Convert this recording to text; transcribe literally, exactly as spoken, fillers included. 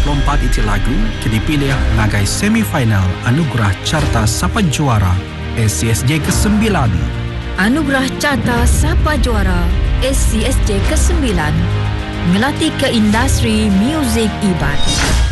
puluh empat iti lagu kini pilih ngagai semifinal Anugerah Carta Sapa Juara S C S J kesembilan. Anugerah Carta Sapa Juara S C S J kesembilan ngelatih ke industri muzik Iban.